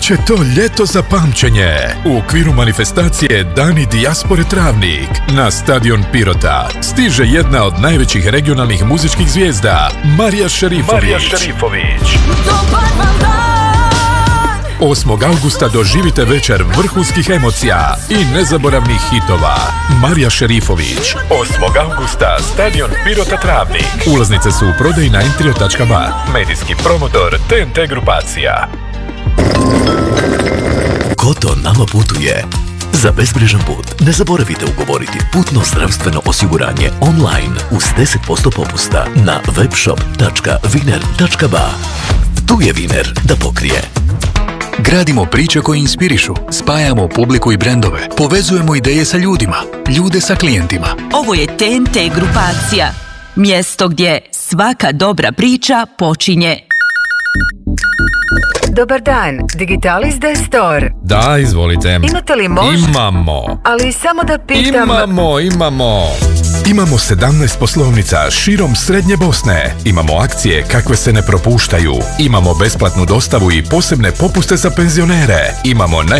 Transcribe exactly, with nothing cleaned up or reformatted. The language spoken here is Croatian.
Biće to ljeto za pamćenje. U okviru manifestacije Dani dijaspore Travnik na stadion Pirota stiže jedna od najvećih regionalnih muzičkih zvijezda, Marija Šerifović. Marija Šerifović. osmog augusta doživite večer vrhunskih emocija i nezaboravnih hitova. Marija Šerifović. osmog augusta, stadion Pirota Travnik. Ulaznice su u prodaji na entrio tačka ba. Medijski promotor T N T grupacija. Koto nama putuje. Za bezbrižan put ne zaboravite ugovoriti putno zdravstveno osiguranje online uz deset posto popusta na webshop tačka viner tačka ba. Tu je Viner da pokrije. Gradimo priče koje inspirišu, spajamo publiku i brendove, povezujemo ideje sa ljudima, ljude sa klijentima. Ovo je T N T grupacija. Mjesto gdje svaka dobra priča počinje. Dobar dan, Digitalis de Store. Da, izvolite. Imate li mož? Imamo. Ali samo da pitam... Imamo, imamo. Imamo sedamnaest poslovnica širom Srednje Bosne. Imamo akcije kakve se ne propuštaju. Imamo besplatnu dostavu i posebne popuste za penzionere. Imamo naj